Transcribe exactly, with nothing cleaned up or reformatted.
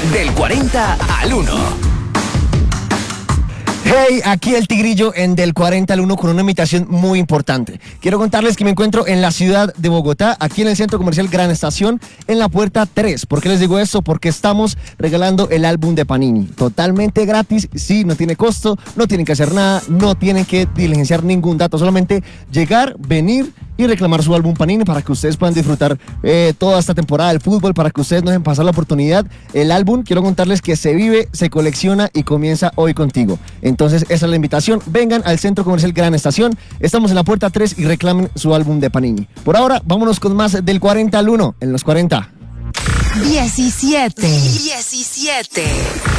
Del cuarenta al uno. Hey, aquí el Tigrillo en Del cuarenta al uno con una invitación muy importante. Quiero contarles que me encuentro en la ciudad de Bogotá, aquí en el Centro Comercial Gran Estación, en la puerta tres. ¿Por qué les digo esto? Porque estamos regalando el álbum de Panini, totalmente gratis, sí, no tiene costo, no tienen que hacer nada, no tienen que diligenciar ningún dato, solamente llegar, venir y reclamar su álbum Panini para que ustedes puedan disfrutar eh, toda esta temporada del fútbol, para que ustedes no dejen pasar la oportunidad. El álbum, quiero contarles que se vive, se colecciona y comienza hoy contigo. Entonces, esa es la invitación. Vengan al Centro Comercial Gran Estación. Estamos en la puerta tres y reclamen su álbum de Panini. Por ahora, vámonos con más Del cuarenta al uno en los cuarenta. diecisiete. diecisiete.